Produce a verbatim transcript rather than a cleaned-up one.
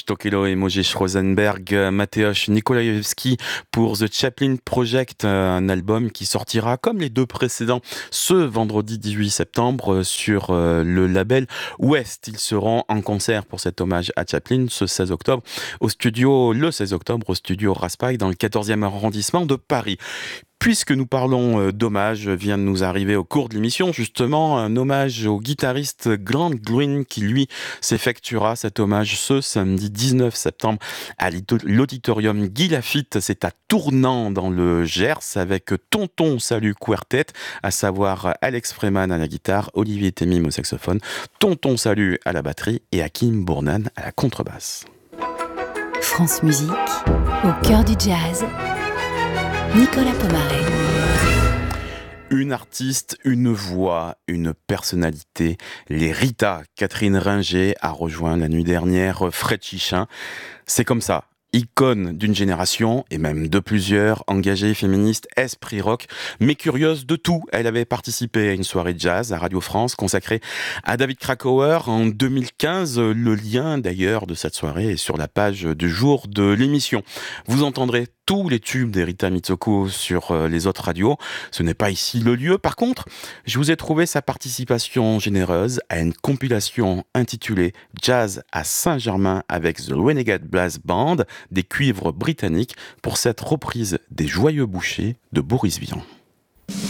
Tokelo et Mojej Rosenberg, Mateusz Nikolajewski pour The Chaplin Project, un album qui sortira comme les deux précédents ce vendredi dix-huit septembre sur le label West. Ils seront en concert pour cet hommage à Chaplin ce seize octobre au studio, le seize octobre au studio Raspail dans le quatorzième arrondissement de Paris. Puisque nous parlons d'hommage, vient de nous arriver au cours de l'émission justement un hommage au guitariste Grant Green qui lui s'effectuera cet hommage ce samedi dix-neuf septembre à l'auditorium Guy Lafitte. C'est à Tournant dans le Gers avec Tonton Salut Quartet, à savoir Alex Freeman à la guitare, Olivier Temim au saxophone, Tonton Salut à la batterie et Hakim Bournan à la contrebasse. France Musique, au cœur du jazz. Nicolas Pomaret. Une artiste, une voix, une personnalité. Les Rita, Catherine Ringer a rejoint la nuit dernière Fred Chichin. C'est comme ça. Icône d'une génération, et même de plusieurs, engagée féministe, esprit rock, mais curieuse de tout. Elle avait participé à une soirée jazz à Radio France consacrée à David Krakauer en deux mille quinze. Le lien d'ailleurs de cette soirée est sur la page du jour de l'émission. Vous entendrez tous les tubes d'Erita Mitsuko sur les autres radios. Ce n'est pas ici le lieu. Par contre, je vous ai trouvé sa participation généreuse à une compilation intitulée Jazz à Saint-Germain avec The Renegade Brass Band, des cuivres britanniques, pour cette reprise des Joyeux Bouchers de Boris Vian.